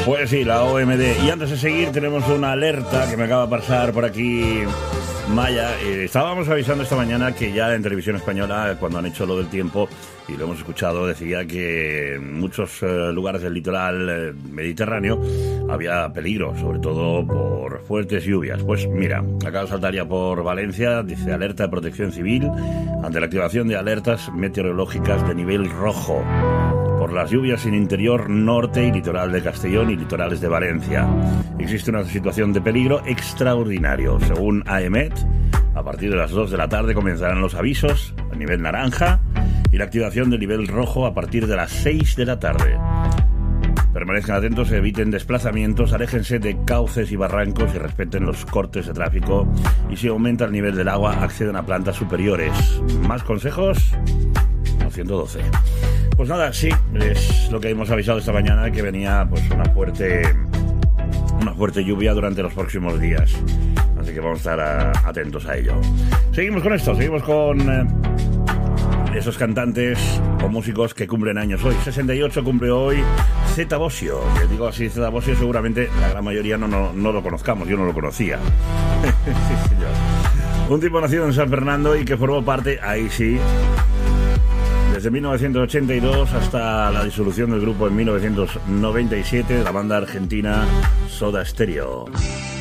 Pues sí, la OMD. Y antes de seguir tenemos una alerta que me acaba de pasar por aquí Maya. Estábamos avisando esta mañana que ya en Televisión Española, cuando han hecho lo del tiempo, y lo hemos escuchado, decía que en muchos lugares del litoral mediterráneo había peligro, sobre todo por fuertes lluvias. Pues mira, acaba de saltar ya por Valencia, dice alerta de protección civil ante la activación de alertas meteorológicas de nivel rojo por las lluvias en interior norte y litoral de Castellón y litorales de Valencia. Existe una situación de peligro extraordinario. Según AEMET, a partir de las 2 de la tarde comenzarán los avisos a nivel naranja y la activación del nivel rojo a partir de las 6 de la tarde. Permanezcan atentos, eviten desplazamientos, aléjense de cauces y barrancos y respeten los cortes de tráfico. Y si aumenta el nivel del agua, acceden a plantas superiores. ¿Más consejos? Al 112. Pues nada, sí, es lo que hemos avisado esta mañana, que venía pues una fuerte lluvia durante los próximos días. Así que vamos a estar atentos a ello. Seguimos con esto, seguimos con esos cantantes o músicos que cumplen años hoy. 68 cumple hoy Zeta Bosio. Que digo así, Zeta Bosio, seguramente la gran mayoría no lo conozcamos, yo no lo conocía. Sí, señor. Un tipo nacido en San Fernando y que formó parte, ahí sí, desde 1982 hasta la disolución del grupo en 1997 de la banda argentina Soda Stereo.